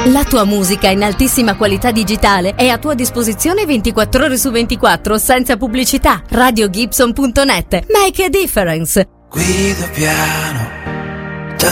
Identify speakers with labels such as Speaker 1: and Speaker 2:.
Speaker 1: La tua musica in altissima qualità digitale è a tua disposizione 24 ore su 24 senza pubblicità. RadioGibson.net. Make a difference.
Speaker 2: Guido piano